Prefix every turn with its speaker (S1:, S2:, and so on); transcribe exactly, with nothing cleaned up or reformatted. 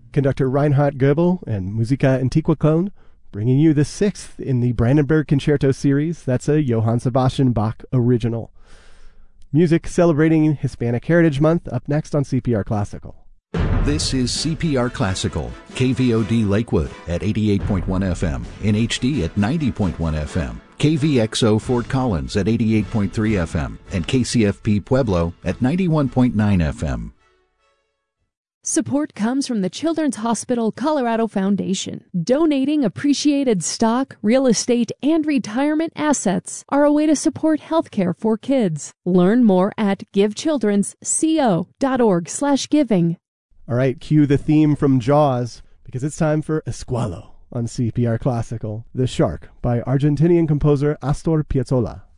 S1: Conductor Reinhard Goebel and Musica Antiqua Clone, bringing you the sixth in the Brandenburg Concerto series. That's a Johann Sebastian Bach original. Music celebrating Hispanic Heritage Month, up next on C P R Classical.
S2: This is C P R Classical, K V O D Lakewood at eighty-eight point one F M, in H D at ninety point one F M, K V X O Fort Collins at eighty-eight point three F M, and K C F P Pueblo at ninety-one point nine F M.
S3: Support comes from the Children's Hospital Colorado Foundation. Donating appreciated stock, real estate, and retirement assets are a way to support healthcare for kids. Learn more at givechildrensco.org slash giving.
S1: All right, cue the theme from Jaws, because it's time for Esqualo on C P R Classical, The Shark by Argentinian composer Astor Piazzolla.